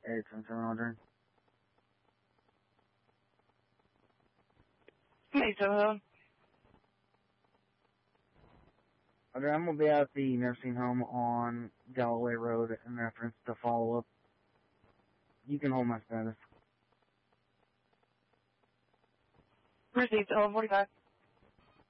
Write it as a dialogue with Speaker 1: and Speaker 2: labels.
Speaker 1: 877
Speaker 2: 877.
Speaker 1: Okay, I'm going to be at the nursing home on Galloway Road in reference to follow-up. You can hold my status.
Speaker 2: Received 1145.